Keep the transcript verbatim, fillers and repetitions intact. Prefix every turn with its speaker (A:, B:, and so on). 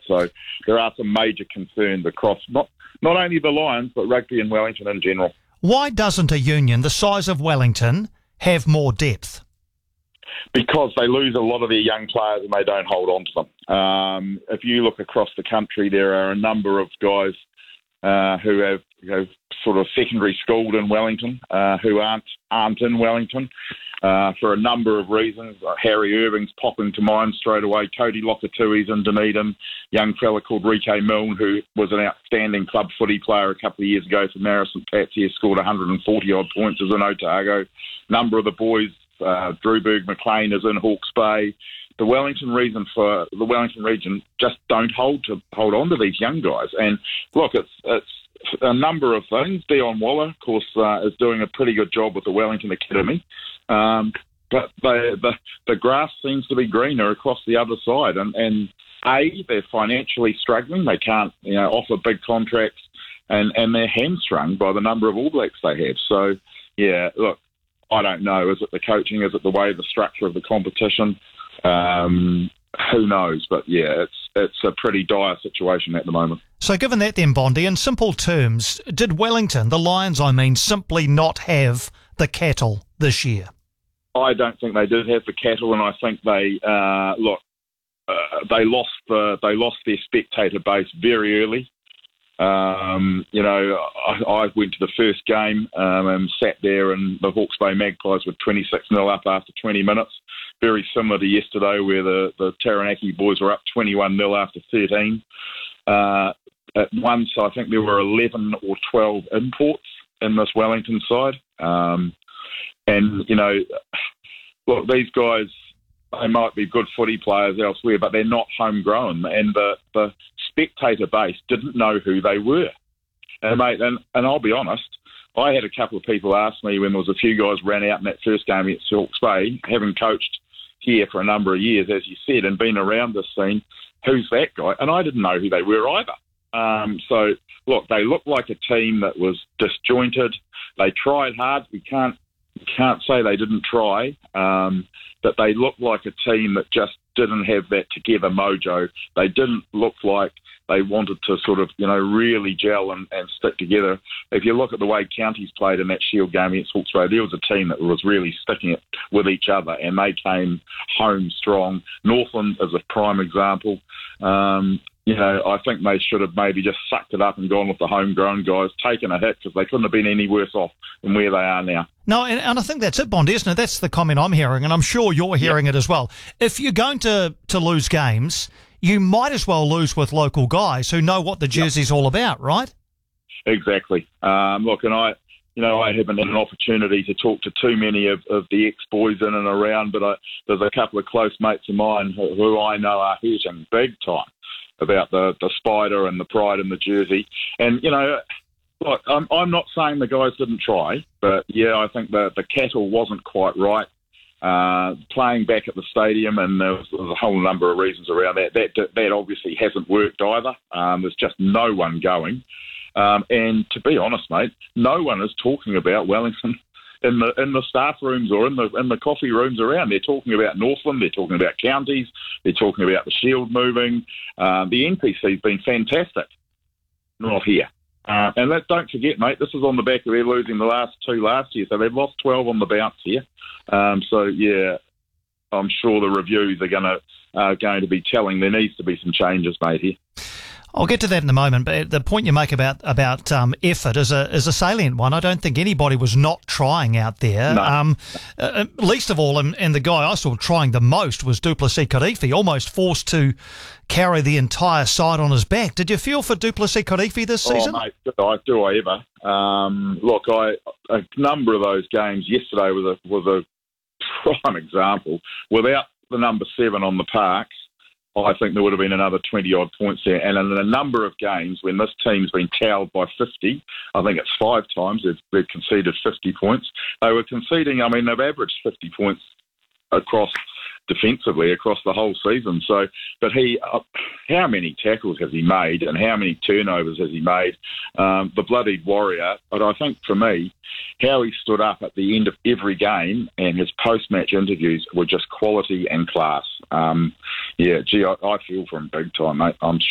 A: So there are some major concerns across not, not only the Lions, but rugby in Wellington in general.
B: Why doesn't a union the size of Wellington have more depth?
A: Because they lose a lot of their young players and they don't hold on to them. Um, if you look across the country, there are a number of guys uh, who have, have sort of secondary schooled in Wellington, uh, who aren't aren't in Wellington uh, for a number of reasons. Uh, Harry Irving's popping to mind straight away. Cody Lokatui's in Dunedin. Young fella called Rike Milne, who was an outstanding club footy player a couple of years ago for Marist St Pats. He has scored one hundred forty odd points as an Otago. Number of the boys. Uh, Drewberg McLean is in Hawke's Bay. The Wellington region for the Wellington region just don't hold to hold on to these young guys. And look, it's it's a number of things. Dion Waller, of course, uh, is doing a pretty good job with the Wellington Academy. Um, but they, the the grass seems to be greener across the other side. And, and A, they're financially struggling. They can't, you know, offer big contracts, and, and they're hamstrung by the number of All Blacks they have. So, yeah, look. I don't know. Is it the coaching? Is it the way, the structure of the competition? Um, who knows? But yeah, it's it's a pretty dire situation at the moment.
B: So given that then, Bondi, in simple terms, did Wellington, the Lions I mean, simply not have the cattle this year?
A: I don't think they did have the cattle, and I think they, uh, look, uh, they lost the, they lost their spectator base very early. Um, you know, I, I went to the first game um, and sat there, and the Hawke's Bay Magpies were twenty-six nil up after twenty minutes. Very similar to yesterday, where the, the Taranaki boys were up twenty-one nil after thirteen. Uh, at once, I think there were eleven or twelve imports in this Wellington side. Um, and, you know, look, these guys, they might be good footy players elsewhere, but they're not homegrown. And the, the spectator base didn't know who they were. And, mate, and, and I'll be honest, I had a couple of people ask me when there was a few guys ran out in that first game at Hawke's Bay, having coached here for a number of years, as you said, and been around this scene, who's that guy? And I didn't know who they were either. Um, so, look, they looked like a team that was disjointed. They tried hard. We can't we can't say they didn't try, um, but they looked like a team that just didn't have that together mojo. They didn't look like they wanted to sort of, you know, really gel and, and stick together. If you look at the way Counties played in that Shield game against Hawke's Bay, there was a team that was really sticking it with each other, and they came home strong. Northland is a prime example. Um, you know, I think they should have maybe just sucked it up and gone with the homegrown guys, taken a hit, because they couldn't have been any worse off than where they are now.
B: No, and, and I think that's it, Bondi, isn't it? That's the comment I'm hearing, and I'm sure you're hearing yep. it as well. If you're going to, to lose games, you might as well lose with local guys who know what the jersey's yep. all about, right?
A: Exactly. Um, look, and I, you know, I haven't had an opportunity to talk to too many of, of the ex-boys in and around, but I, there's a couple of close mates of mine who, who I know are hurting big time about the, the spider and the pride in the jersey. And, you know, look, I'm, I'm not saying the guys didn't try, but, yeah, I think the, the cattle wasn't quite right. Uh, playing back at the stadium, and there was, there was a whole number of reasons around that. That, that obviously hasn't worked either. Um, there's just no one going. Um, and to be honest, mate, no one is talking about Wellington in the in the staff rooms or in the in the coffee rooms around. They're talking about Northland, they're talking about Counties, they're talking about the Shield moving. Uh, the N P C's been fantastic. Not here. Uh, and let, don't forget, mate, this is on the back of their losing the last two last year, so they've lost twelve on the bounce here. Um, so, yeah, I'm sure the reviews are going to uh, going to be telling there needs to be some changes made here.
B: I'll get to that in a moment, but the point you make about about um, effort is a is a salient one. I don't think anybody was not trying out there.
A: No.
B: Um, uh, least of all, and, and the guy I saw trying the most was Duplessis Kirifi, almost forced to carry the entire side on his back. Did you feel for Duplessis Kirifi this season?
A: Oh, mate, do I, do I ever? Um, look, I a number of those games yesterday was a was a prime example. Without the number seven on the parks, I think there would have been another twenty-odd points there. And in a number of games when this team's been towed by fifty, I think it's five times they've, they've conceded fifty points. They were conceding, I mean, they've averaged fifty points across defensively across the whole season. So, but he, uh, how many tackles has he made and how many turnovers has he made? Um, the bloodied warrior. But I think for me, how he stood up at the end of every game and his post-match interviews were just quality and class. Um, yeah, gee, I, I feel for him big time, mate. I'm